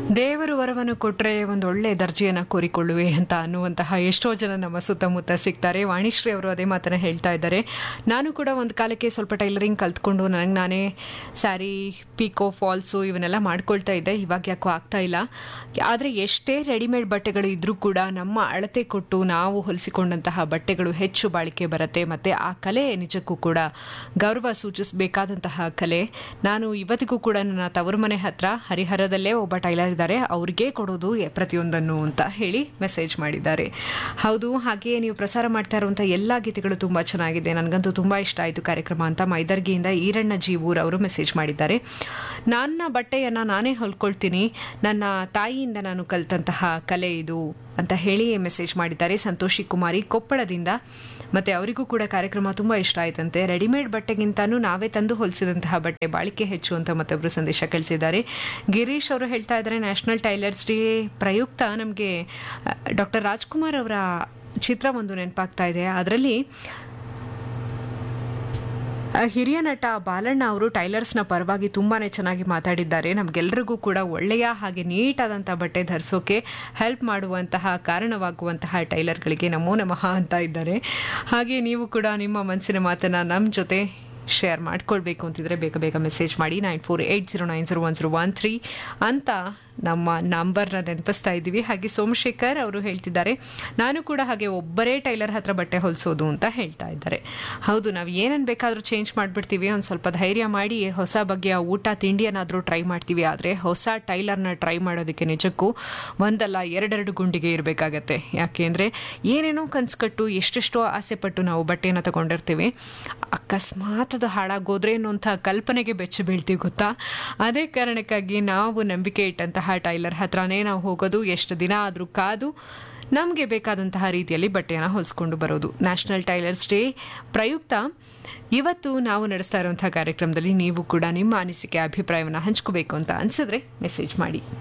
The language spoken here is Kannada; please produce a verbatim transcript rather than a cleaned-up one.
ದೇವರು ವರವನ್ನು ಕೊಟ್ಟರೆ ಒಂದು ಒಳ್ಳೆ ದರ್ಜೆಯನ್ನು ಕೋರಿಕೊಳ್ಳುವೆ ಅಂತ ಅನ್ನುವಂತಹ ಎಷ್ಟೋ ಜನ ನಮ್ಮ ಸುತ್ತಮುತ್ತ ಸಿಗ್ತಾರೆ. ವಾಣಿಶ್ರೀ ಅವರು ಅದೇ ಮಾತನ್ನ ಹೇಳ್ತಾ ಇದ್ದಾರೆ. ನಾನು ಕೂಡ ಒಂದು ಕಾಲಕ್ಕೆ ಸ್ವಲ್ಪ ಟೈಲರಿಂಗ್ ಕಲ್ತ್ಕೊಂಡು ನನಗೆ ನಾನೇ ಸ್ಯಾರಿ, ಪೀಕೋ, ಫಾಲ್ಸು ಇವನ್ನೆಲ್ಲ ಮಾಡ್ಕೊಳ್ತಾ ಇದ್ದೆ. ಇವಾಗ ಯಾಕೋ ಆಗ್ತಾ ಇಲ್ಲ. ಆದರೆ ಎಷ್ಟೇ ರೆಡಿಮೇಡ್ ಬಟ್ಟೆಗಳು ಇದ್ರೂ ಕೂಡ ನಮ್ಮ ಅಳತೆ ಕೊಟ್ಟು ನಾವು ಹೊಲಿಸಿಕೊಂಡಂತಹ ಬಟ್ಟೆಗಳು ಹೆಚ್ಚು ಬಾಳಿಕೆ ಬರುತ್ತೆ. ಮತ್ತು ಆ ಕಲೆ ನಿಜಕ್ಕೂ ಕೂಡ ಗೌರವ ಸೂಚಿಸಬೇಕಾದಂತಹ ಕಲೆ. ನಾನು ಇವತ್ತಿಗೂ ಕೂಡ ನನ್ನ ತವರು ಮನೆ ಹತ್ರ ಹರಿಹರದಲ್ಲೇ ಒಬ್ಬ ಟೈಲರ್ ಇದ್ದಾರೆ, ಅವ್ರಿಗೆ ಕೊಡೋದು ಪ್ರತಿಯೊಂದನ್ನು ಅಂತ ಹೇಳಿ ಮೆಸೇಜ್ ಮಾಡಿದ್ದಾರೆ. ಹೌದು, ಹಾಗೆಯೇ ನೀವು ಪ್ರಸಾರ ಮಾಡ್ತಾ ಇರುವಂಥ ಎಲ್ಲ ಗೀತೆಗಳು ತುಂಬ ಚೆನ್ನಾಗಿದೆ, ನನಗಂತೂ ತುಂಬ ಇಷ್ಟ ಆಯಿತು ಕಾರ್ಯಕ್ರಮ ಅಂತ ಮೈದರ್ಗಿಯಿಂದ ಈರಣ್ಣ ಜೀವೂರ್ ಅವರು ಮೆಸೇಜ್ ಮಾಡಿದ್ದಾರೆ. ನನ್ನ ಬಟ್ಟೆಯನ್ನು ನಾನೇ ಹೊಲ್ಕೊಳ್ತೀನಿ, ನನ್ನ ತಾಯಿಯಿಂದ ನಾನು ಕಲಿತಂತಹ ಕಲೆ ಇದು ಅಂತ ಹೇಳಿ ಮೆಸೇಜ್ ಮಾಡಿದ್ದಾರೆ. ಸಂತೋಷಿ ಕುಮಾರಿ ಕೊಪ್ಪಳದಿಂದ. ಮತ್ತು ಅವರಿಗೂ ಕೂಡ ಕಾರ್ಯಕ್ರಮ ತುಂಬ ಇಷ್ಟ ಆಯ್ತಂತೆ. ರೆಡಿಮೇಡ್ ಬಟ್ಟೆಗಿಂತನೂ ನಾವೇ ತಂದು ಹೊಲಿಸಿದಂತಹ ಬಟ್ಟೆ ಬಾಳಿಕೆ ಹೆಚ್ಚು ಅಂತ ಮತ್ತೊಬ್ಬರು ಸಂದೇಶ ಕಳಿಸಿದ್ದಾರೆ. ಗಿರೀಶ್ ಅವರು ಹೇಳ್ತಾ ಇದ್ದಾರೆ, ನ್ಯಾಷನಲ್ ಟೈಲರ್ಸ್ ಡೇ ಪ್ರಯುಕ್ತ ನಮಗೆ ಡಾಕ್ಟರ್ ರಾಜ್ಕುಮಾರ್ ಅವರ ಚಿತ್ರ ಒಂದು ನೆನಪಾಗ್ತಾ ಇದೆ. ಅದರಲ್ಲಿ ಹಿರಿಯ ನಟ ಬಾಲಣ್ಣ ಅವರು ಟೈಲರ್ಸ್ನ ಪರವಾಗಿ ತುಂಬಾ ಚೆನ್ನಾಗಿ ಮಾತಾಡಿದ್ದಾರೆ. ನಮಗೆಲ್ಲರಿಗೂ ಕೂಡ ಒಳ್ಳೆಯ ಹಾಗೆ ನೀಟಾದಂಥ ಬಟ್ಟೆ ಧರಿಸೋಕೆ ಹೆಲ್ಪ್ ಮಾಡುವಂತಹ ಕಾರಣವಾಗುವಂತಹ ಟೈಲರ್ಗಳಿಗೆ ನಮೋ ನಮಃ ಅಂತ ಇದ್ದಾರೆ. ಹಾಗೆ ನೀವು ಕೂಡ ನಿಮ್ಮ ಮನಸ್ಸಿನ ಮಾತನ್ನು ನಮ್ಮ ಜೊತೆ ಶೇರ್ ಮಾಡ್ಕೊಳ್ಬೇಕು ಅಂತಿದ್ರೆ ಬೇಗ ಬೇಗ ಮೆಸೇಜ್ ಮಾಡಿ. Nine four eight zero nine zero one zero one three ಅಂತ ನಮ್ಮ ನಂಬರ್ನ ನೆನಪಿಸ್ತಾ ಇದ್ದೀವಿ. ಹಾಗೆ ಸೋಮಶೇಖರ್ ಅವರು ಹೇಳ್ತಿದ್ದಾರೆ, ನಾನು ಕೂಡ ಹಾಗೆ ಒಬ್ಬರೇ ಟೈಲರ್ ಹತ್ರ ಬಟ್ಟೆ ಹೊಲಿಸೋದು ಅಂತ ಹೇಳ್ತಾ ಇದ್ದಾರೆ. ಹೌದು, ನಾವು ಏನನ್ನು ಬೇಕಾದರೂ ಚೇಂಜ್ ಮಾಡಿಬಿಡ್ತೀವಿ. ಒಂದು ಸ್ವಲ್ಪ ಧೈರ್ಯ ಮಾಡಿ ಹೊಸ ಬಗೆಯ ಊಟ ತಿಂಡಿಯನ್ನಾದರೂ ಟ್ರೈ ಮಾಡ್ತೀವಿ. ಆದರೆ ಹೊಸ ಟೈಲರ್ನ ಟ್ರೈ ಮಾಡೋದಕ್ಕೆ ನಿಜಕ್ಕೂ ಒಂದಲ್ಲ ಎರಡೆರಡು ಗುಂಡಿಗೆ ಇರಬೇಕಾಗತ್ತೆ. ಯಾಕೆಂದರೆ ಏನೇನೋ ಕನ್ಸ್ಕಟ್ಟು ಎಷ್ಟೆಷ್ಟೋ ಆಸೆಪಟ್ಟು ನಾವು ಬಟ್ಟೆಯನ್ನು ತಗೊಂಡಿರ್ತೀವಿ. ಅಕಸ್ಮಾತ್ ಅದು ಹಾಳಾಗೋದ್ರೆ ಅನ್ನೋಂಥ ಕಲ್ಪನೆಗೆ ಬೆಚ್ಚಿ ಬೀಳ್ತೀವಿ, ಗೊತ್ತಾ? ಅದೇ ಕಾರಣಕ್ಕಾಗಿ ನಾವು ನಂಬಿಕೆ ಇಟ್ಟಂತಹ ಟೈಲರ್ ಹತ್ರನೇ ನಾವು ಹೋಗೋದು, ಎಷ್ಟು ದಿನ ಆದರೂ ಕಾದು ನಮಗೆ ಬೇಕಾದಂತಹ ರೀತಿಯಲ್ಲಿ ಬಟ್ಟೆಯನ್ನು ಹೊಲಿಸ್ಕೊಂಡು ಬರೋದು. ನ್ಯಾಷನಲ್ ಟೈಲರ್ಸ್ ಡೇ ಪ್ರಯುಕ್ತ ಇವತ್ತು ನಾವು ನಡೆಸ್ತಾ ಇರುವಂತಹ ಕಾರ್ಯಕ್ರಮದಲ್ಲಿ ನೀವು ಕೂಡ ನಿಮ್ಮ ಅನಿಸಿಕೆ ಅಭಿಪ್ರಾಯವನ್ನು ಹಂಚ್ಕೋಬೇಕು ಅಂತ ಅನಿಸಿದ್ರೆ ಮೆಸೇಜ್ ಮಾಡಿ.